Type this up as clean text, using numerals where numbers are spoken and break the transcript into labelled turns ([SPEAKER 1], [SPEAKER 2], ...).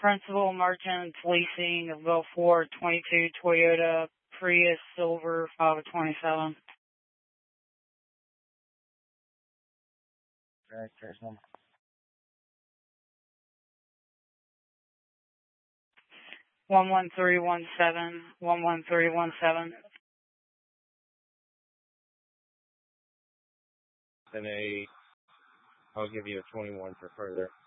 [SPEAKER 1] Principal Merchants Leasing of Gulfport 22 Toyota Prius Silver 527.
[SPEAKER 2] Director's number.
[SPEAKER 1] 11317, 11317.
[SPEAKER 2] Then I'll give you a 21 for further.